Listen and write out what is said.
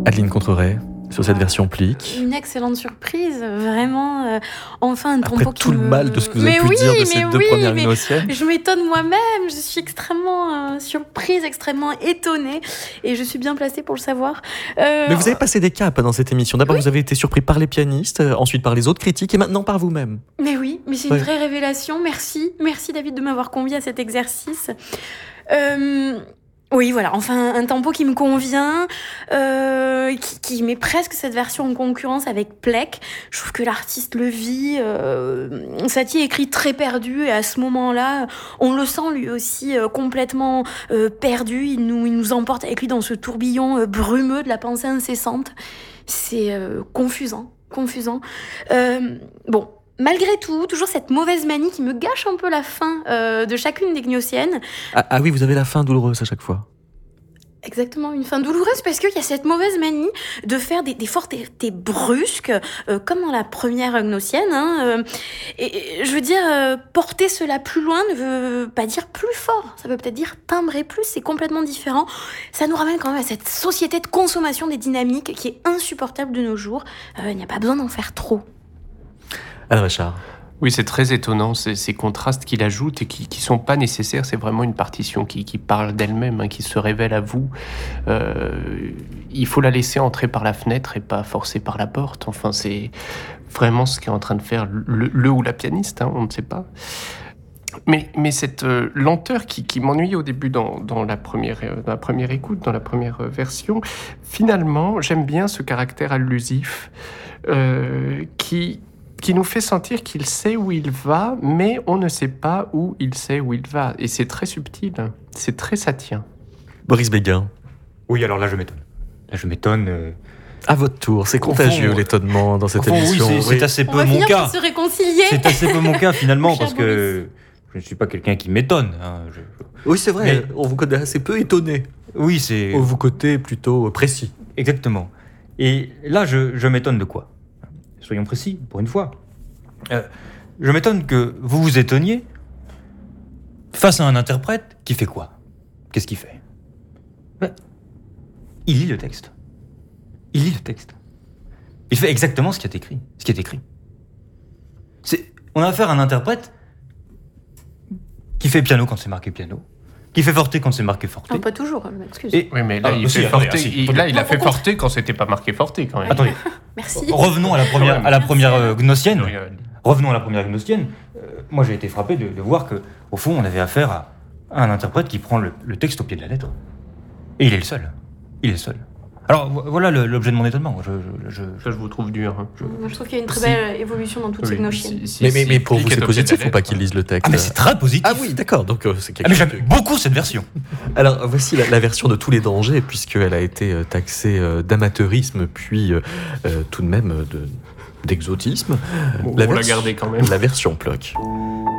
Adeline Contreret, sur cette version plique. Une excellente surprise, vraiment. Enfin, un tempo Après tout le mal de ce que vous avez pu dire de ces deux premières Gnossiennes. Je m'étonne moi-même, je suis extrêmement surprise, extrêmement étonnée, et je suis bien placée pour le savoir. Mais vous avez passé des caps dans cette émission. D'abord, vous avez été surpris par les pianistes, ensuite par les autres critiques, et maintenant par vous-même. Mais oui, mais c'est une vraie révélation. Merci David de m'avoir convié à cet exercice. Oui, voilà, enfin, un tempo qui me convient, qui met presque cette version en concurrence avec Plec. Je trouve que l'artiste le vit. Satie écrit très perdu, et à ce moment-là, on le sent lui aussi complètement perdu. Il nous emporte avec lui dans ce tourbillon brumeux de la pensée incessante. C'est confusant. Bon. Malgré tout, toujours cette mauvaise manie qui me gâche un peu la fin de chacune des Gnossiennes. Ah oui, vous avez la fin douloureuse à chaque fois. Exactement, une fin douloureuse, parce qu'il y a cette mauvaise manie de faire des fortés brusques, comme dans la première Gnossienne. Et je veux dire, porter cela plus loin ne veut pas dire plus fort. Ça veut peut-être dire timbrer plus, c'est complètement différent. Ça nous ramène quand même à cette société de consommation des dynamiques qui est insupportable de nos jours. Il n'y a pas besoin d'en faire trop. Alors Richard. Oui, c'est très étonnant, ces contrastes qu'il ajoute et qui sont pas nécessaires. C'est vraiment une partition qui parle d'elle-même, qui se révèle à vous. Il faut la laisser entrer par la fenêtre et pas forcer par la porte. Enfin, c'est vraiment ce qu'est en train de faire le ou la pianiste, on ne sait pas. Mais cette lenteur qui m'ennuyait au début dans la première écoute, dans la première version, finalement, j'aime bien ce caractère allusif qui nous fait sentir qu'il sait où il va, mais on ne sait pas où il sait où il va. Et c'est très subtil, c'est très satien. Boris Béguin. Oui, alors là, je m'étonne. À votre tour, c'est contagieux l'étonnement dans cette émission. Oui, c'est assez peu mon cas. On va finir par se réconcilier. C'est assez peu mon cas finalement, parce que je ne suis pas quelqu'un qui m'étonne. Oui, c'est vrai, on vous connaît assez peu étonné. Oui, c'est... On vous côté plutôt précis. Exactement. Et là, je m'étonne de quoi ? Soyons précis, pour une fois. Je m'étonne que vous vous étonniez face à un interprète qui fait quoi ? Qu'est-ce qu'il fait ? Il lit le texte. Il fait exactement ce qui est écrit. On a affaire à un interprète qui fait piano quand c'est marqué piano, qui fait forte quand c'est marqué forte. Non, pas toujours, excuse. Oui, mais là, il a fait forte quand c'était pas marqué forte, quand même. Attendez. Merci. Revenons à la première Gnossienne. Moi, j'ai été frappé de voir que, au fond, on avait affaire à un interprète qui prend le texte au pied de la lettre. Et il est le seul. Alors, voilà l'objet de mon étonnement. Ça, je vous trouve dur. Moi, je trouve qu'il y a une très belle évolution dans toutes ces Gnossiennes. Mais pour vous, c'est positif, il ne faut pas qu'ils lisent le texte. Ah, mais c'est très positif. Ah oui, d'accord, donc c'est quelque chose. Mais j'aime beaucoup cette version. Alors, voici la version de Tous les dangers, puisqu'elle a été taxée d'amateurisme, puis tout de même d'exotisme. On l'a gardée quand même. La version Ploc.